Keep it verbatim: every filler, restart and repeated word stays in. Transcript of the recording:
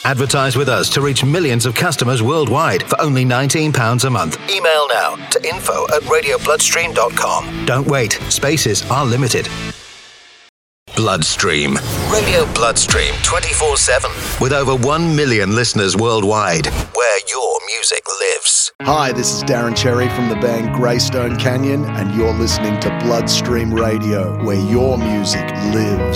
Advertise with us to reach millions of customers worldwide for only nineteen pounds a month. Email now to info at radio bloodstream dot com. Don't wait. Spaces are limited. Bloodstream. Radio Bloodstream twenty-four seven. With over one million listeners worldwide. Where your music lives. Hi, this is Darren Cherry from the band Greystone Canyon, and you're listening to Bloodstream Radio, where your music lives.